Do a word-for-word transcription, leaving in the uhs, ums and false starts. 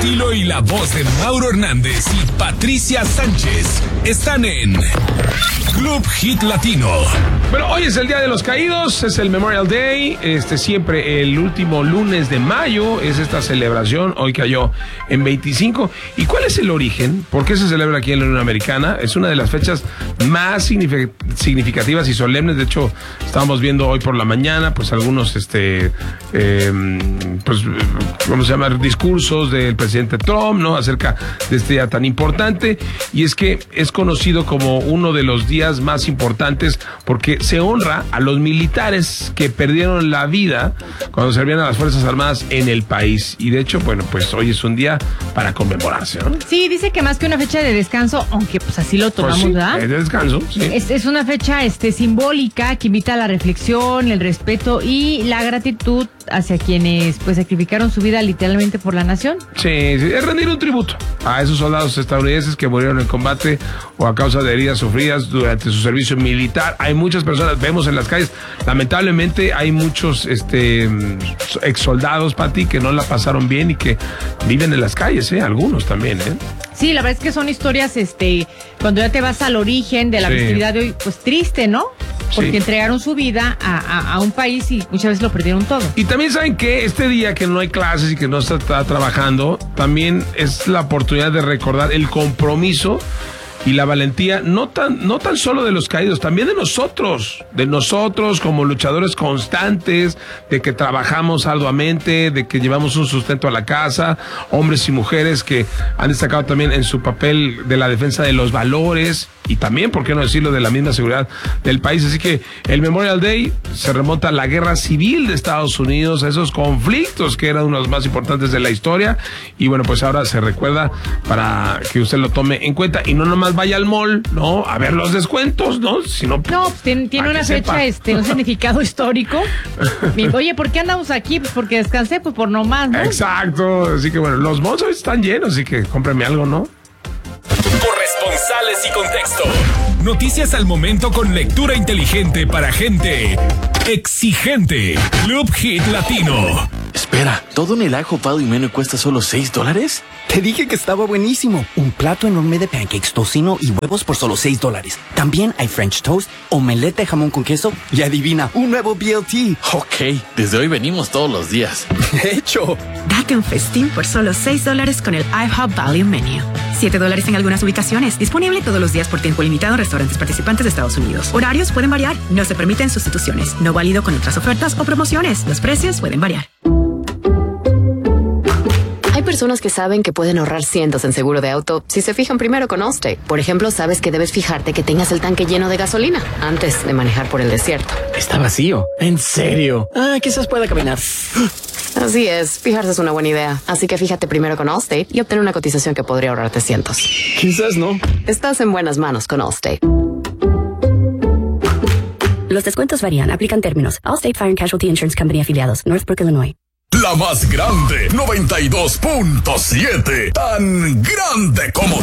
estilo y la voz de Mauro Hernández y Patricia Sánchez están en Club Hit Latino. Bueno, hoy es el Día de los Caídos, es el Memorial Day, este siempre el último lunes de mayo es esta celebración, hoy cayó en veinticinco. ¿Y cuál es el origen? ¿Por qué se celebra aquí en la Unión Americana? Es una de las fechas más significativas y solemnes. De hecho, estábamos viendo hoy por la mañana, pues algunos, este, eh, pues, ¿cómo se llama? Discursos del presidente Trump, ¿no? Acerca de este día tan importante. Y es que es conocido como uno de los días más importantes porque se honra a los militares que perdieron la vida cuando servían a las Fuerzas Armadas en el país. Y de hecho, bueno, pues hoy es un día para conmemorarse, ¿no? Sí, dice que más que una fecha de descanso, aunque pues así lo tomamos, pues sí, ¿verdad? Es de descanso, sí. Es, es una fecha este, simbólica que invita a la reflexión, el respeto y la gratitud hacia quienes pues sacrificaron su vida literalmente por la nación. Sí, sí, es rendir un tributo a esos soldados estadounidenses que murieron en combate o a causa de heridas sufridas durante su servicio militar. Hay muchas personas, vemos en las calles, lamentablemente hay muchos este ex soldados, Pati, que no la pasaron bien y que viven en las calles, ¿eh? Algunos también, ¿eh? Sí, la verdad es que son historias, este, cuando ya te vas al origen de la sí. festividad de hoy, pues triste, ¿no? Porque sí. entregaron su vida a, a, a un país y muchas veces lo perdieron todo. Y también saben que este día que no hay clases y que no se está trabajando, también es la oportunidad de recordar el compromiso y la valentía, no tan, no tan solo de los caídos, también de nosotros, de nosotros como luchadores constantes, de que trabajamos arduamente, de que llevamos un sustento a la casa, hombres y mujeres que han destacado también en su papel de la defensa de los valores y también, por qué no decirlo, de la misma seguridad del país. Así que el Memorial Day se remonta a la guerra civil de Estados Unidos, a esos conflictos que eran uno de los más importantes de la historia y bueno, pues ahora se recuerda para que usted lo tome en cuenta y no nomás vaya al mall, ¿no? A ver los descuentos, ¿no? Sino, no, tiene, tiene una fecha, sepa. este, un significado histórico. Oye, ¿por qué andamos aquí? Pues porque descansé, pues por nomás, ¿no? Exacto, así que bueno, los malls hoy están llenos, así que cómprame algo, ¿no? Corresponsales y contexto. Noticias al momento con lectura inteligente para gente exigente. Club Hit Latino. Espera, ¿todo en el IHOP y menú cuesta solo seis dólares? Te dije que estaba buenísimo. Un plato enorme de pancakes, tocino y huevos por solo seis dólares. También hay French toast, omelette de jamón con queso y adivina, un nuevo B L T. Ok, desde hoy venimos todos los días. De hecho. Date un festín por solo seis dólares con el IHOP Value Menu. siete dólares en algunas ubicaciones. Disponible todos los días por tiempo limitado en restaurantes participantes de Estados Unidos. Horarios pueden variar. No se permiten sustituciones. No válido con otras ofertas o promociones. Los precios pueden variar. Hay personas que saben que pueden ahorrar cientos en seguro de auto si se fijan primero con Allstate. Por ejemplo, sabes que debes fijarte que tengas el tanque lleno de gasolina antes de manejar por el desierto. Está vacío. ¿En serio? Ah, quizás pueda caminar. Así es, fijarse es una buena idea. Así que fíjate primero con Allstate y obtén una cotización que podría ahorrarte cientos. Quizás no. Estás en buenas manos con Allstate. Los descuentos varían, aplican términos. Allstate Fire and Casualty Insurance Company afiliados, Northbrook, Illinois. La más grande, noventa y dos punto siete. Tan grande como